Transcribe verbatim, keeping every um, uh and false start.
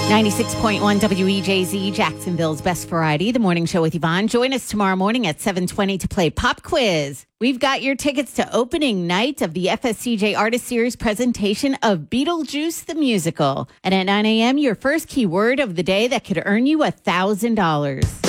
ninety-six point one W E J Z, Jacksonville's best variety, the morning show with Yvonne. Join us tomorrow morning at seven twenty to play Pop Quiz. We've got your tickets to opening night of the F S C J Artist Series presentation of Beetlejuice the Musical. And at nine a.m., your first keyword of the day that could earn you one thousand dollars.